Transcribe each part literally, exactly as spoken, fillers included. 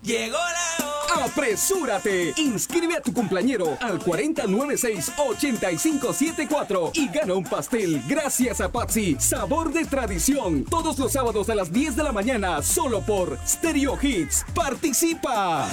Llegó la hora. ¡Apresúrate! Inscribe a tu cumpleañero al cuatro cero nueve seis, ocho cinco siete cuatro y gana un pastel gracias a Patsy. Sabor de tradición. Todos los sábados a las diez de la mañana, solo por Stereo Hits. ¡Participa!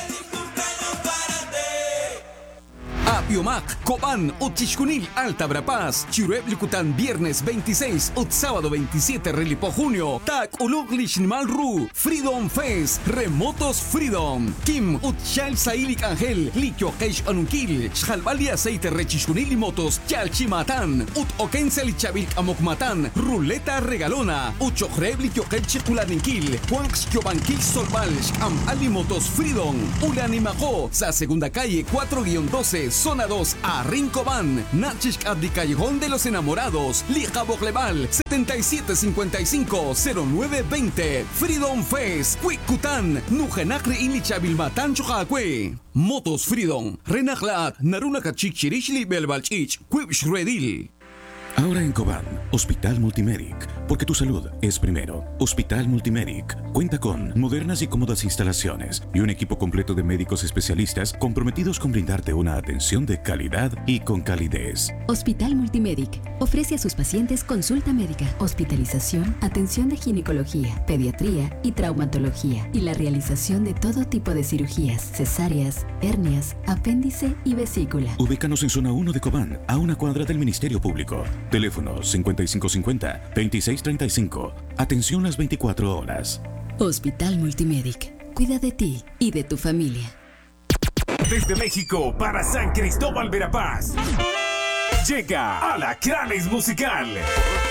Apiomac, Cobán, Otixcunil, Alta Verapaz, Chireb Licutan, viernes veintiséis, Ut sábado veintisiete, Relipo junio, Tak Uluk Lishnimal Ru, Freedom Fest, Remotos Freedom, Kim, Ut Shal Sailik Angel, Likyo Keish Anunkil, Chalbali Aceite Rechishkunil y Motos, Chalchimatan, Ut Okensel Chavilk Amokmatan, Ruleta Regalona, Ut Chochreb Likyo Keish Kulaninkil, Juanx Yobankil Solval, Am Ali Motos Freedom, Ulanimako, Sa Segunda Calle cuatro guion doce, Zona dos, a Rincobán, Nachishk Abdi Callejón de los Enamorados, Lija Bogleval, setenta y siete cincuenta y cinco, cero nueve veinte, Freedom Fest, Cuicután, Nujenacre Ilichabilmatán Chojacue, Motos Freedom, Renaclat, Naruna Kachik Chirishli Belbalchich, Cuipshredil. Ahora en Cobán, Hospital Multimedic, porque tu salud es primero. Hospital Multimedic cuenta con modernas y cómodas instalaciones y un equipo completo de médicos especialistas comprometidos con brindarte una atención de calidad y con calidez. Hospital Multimedic ofrece a sus pacientes consulta médica, hospitalización, atención de ginecología, pediatría y traumatología y la realización de todo tipo de cirugías, cesáreas, hernias, apéndice y vesícula. Ubícanos en zona uno de Cobán, a una cuadra del Ministerio Público. Teléfono cincuenta y cinco cincuenta, veintiséis treinta y cinco. Atención las veinticuatro horas. Hospital Multimedic. Cuida de ti y de tu familia. Desde México para San Cristóbal Verapaz. Llega Alacranes Musical.